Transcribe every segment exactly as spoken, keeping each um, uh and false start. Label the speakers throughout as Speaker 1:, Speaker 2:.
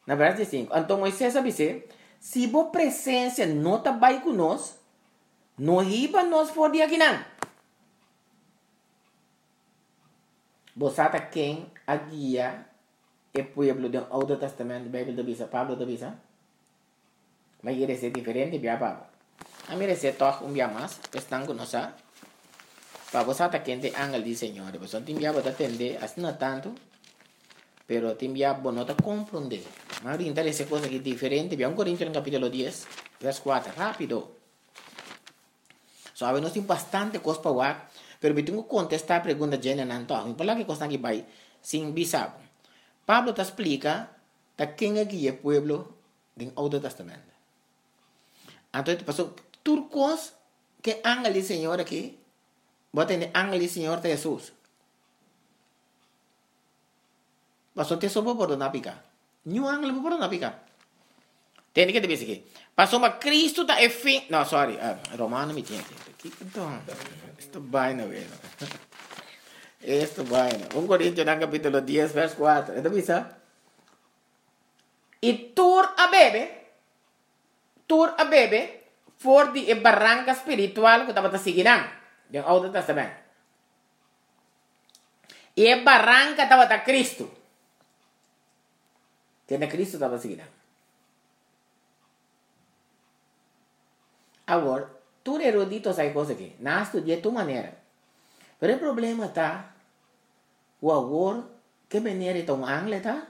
Speaker 1: Na verso cinco. Então Moisés disse, se a presença não está bem conosco, não riba nós for de aqui não. Você está quem a guia o povo do Alto Testamento, Bíblia da Bisa, Pablo da Bisa? Mas ele é diferente, bia Pablo. A mim é toque um dia mais, estão conosco. Para você está quem tem ángel de Senhor, você tem bia para atender, assim não tanto, pero tem bia para não compreender. Mas interessa coisa que é diferente, bia um Coríntios no capítulo dez, verso quatro, rápido. So, nós temos bastante coisa para falar, pero eu tenho que contestar a pergunta de Jenna Nanto. Eu falo que coisa aqui vai, sem bisabo. Pablo te explica da quem é que é o povo do Alto Testamento. Então, ele passou turcos que ángel do Senhor aqui, bota em ángel do Senhor de Jesus. Passou te sopa por não picar. Nenhum ángel por não picar. Tem que te dizer aqui. Passou uma Cristo da fim. Não, sorry. Uh, Romano me tinha aqui. Então, isto vai na vez. Isto vai na. um Coríntios no capítulo dez, verso quatro. Então, bisa? E tur a bebe, tur a bebe, for di barranca espiritual que estava seguindo do Alto Testamento. E a barranca estava da Cristo. Que na Cristo estava seguindo. Agora, tu erudito sai coisa aqui. Não estudia de tua maneira. Mas o problema está, o agora, que maneira é um ângulo, tá?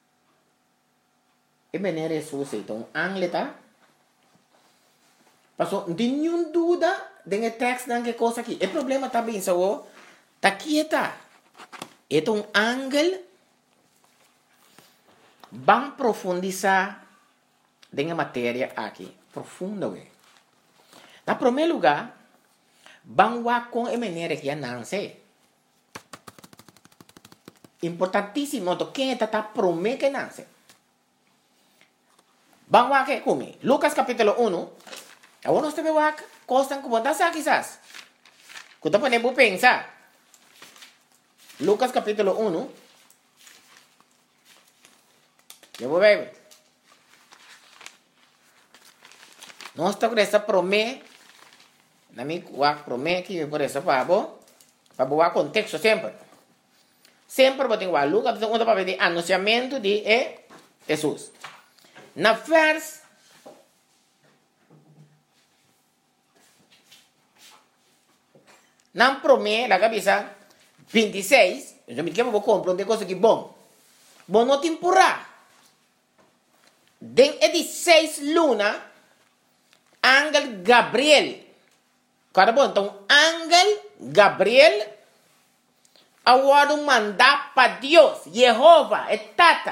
Speaker 1: Que maneira é sua, então, ângulo, tá? Passou, não tem nenhuma dúvida de texto não que coisa aqui. O problema está bem, só, tá aqui, tá? É um ângulo, vamos profundizar na matéria aqui, profunda, ué. Na primeiro lugar, vamos com a maneira que não sei. Importantíssimo, quem está tá prometendo que não sei. Vamos aqui comigo. Lucas capítulo um. Agora nós temos aqui, costam como está aqui, quizás. Quando podemos pensar. Lucas capítulo um. Eu vou ver. Nós estamos com essa promessa. Na minha promessa que por isso para bo, para boa contexto sempre. Sempre vou ter que Lucas um para ver anunciamento de Jesus. Na vers na promessa la cabeça vinte e seis, eu me quero vou compreender coisa que bom. Bom não te empurrar. Den é de seis luna, ángel Gabriel. Cara bom, então, ángel Gabriel agora mandar para Deus, Jeová, é tata.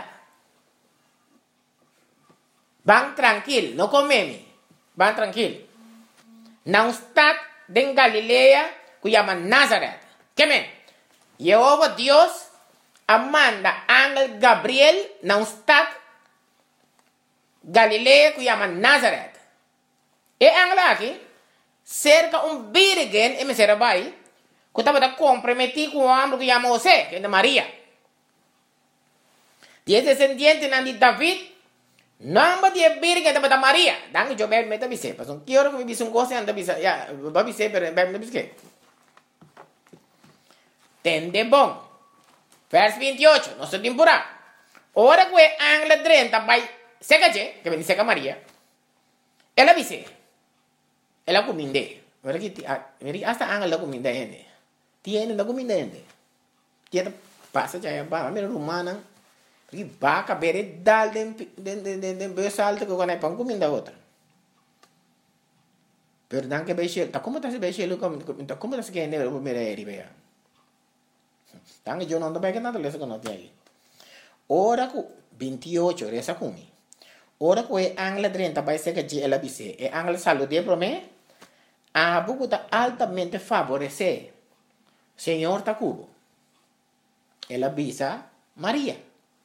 Speaker 1: Vão tranquilo, não comeme. Vão tranquilo. Não está em Galileia, que chama Nazaré. Que men? Jeová Deus manda ángel Gabriel, não está Galileia, que chama Nazaré. E ángel aqui, cerca um virgem, e me será vai, que estava comprometido com o homem que chama José, que é Maria. E descendiente de David, não de virgem da Maria. Danke, eu bem me tabi se, mas não quero que me bise um gosto anda bise, ya, babi se, pero bem me bise. Tende bom. Verso vinte e oito, nosso temporada. Ora que o ángel treinta vai seca je, que me dice Maria. Ela bise. Ela cominde. Ora que meri hasta ángel la cominde ende. Tiene la cominde ende. Tiene passa já ba, mero romana. Porque vaca bere dal den den den den den besalto que quando pão comida outra. Pero dan que beche, tá como tá se beche lo como tá como tá se que ne o mere vea. Dan que eu não tô bem que nada lesa que não tem aí. Ora ku vinte e oito resa kumi. Ora ku e ángel treinta vai ser que ela bise. E ángel salude pro me. A buku tá altamente favorecer. Senhor tá cubo. Ela bisa Maria.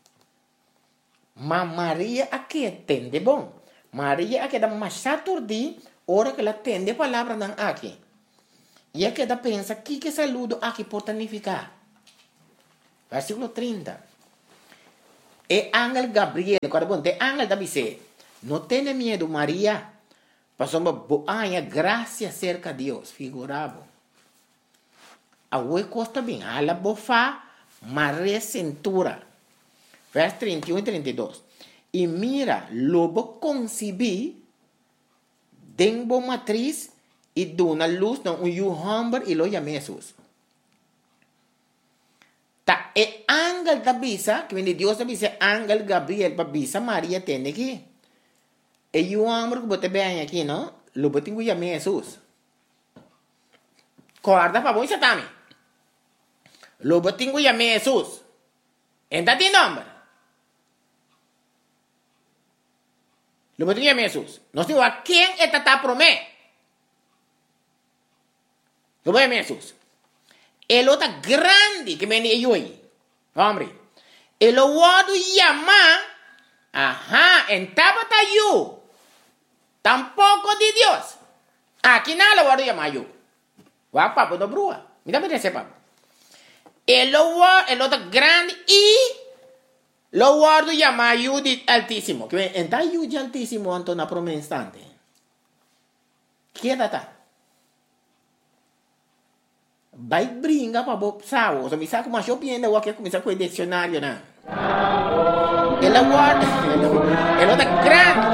Speaker 1: Mas Maria aqui entende bom. Maria aqui dá mais saturdi, ora que ela entende a palavra não aqui. E aqui dá pensa que que saludo aqui pode significar. Versículo trinta. E ángel Gabriel, quando bonte ángel da dice, no tiene miedo María, pasamos boa gracia cerca de Dios, figurado. A hue costa bem, a la bofa, María cintura. Verso treinta y uno y treinta y dos. Y mira, lobo concebí, denbo matriz, y dona luz, no, un yu hombre, y lo llamé Jesús. Ta e ángel da bisa, que viene Dios da bisa, ángel Gabriel, pa bisa María tiene aquí. E yu hombre, que bote bem aqui, não? Lobo tengo llamé Jesús. Guarda pa voi satami. Lobo tengo llamé Jesús. Entra ti nombre. Lobo tengo llamé Jesús. No sé a quién esta ta promé. Lobo llamé Jesús. El otro grande que viene yo ahí. Hombre. El otro llama. Ajá. En tabata yo. Tampoco de Dios. Aquí nada lo voy a llamar yo. Va papo no brua. Mira mira ese papo. El otro grande y lo guardo llama yo de altísimo. Que en ta yo de altísimo ante una promesa instante. Quédate. Vai brinca para bo sao. So mi sa como yo piende o que começar com o dicionário na. El guarda el otro grande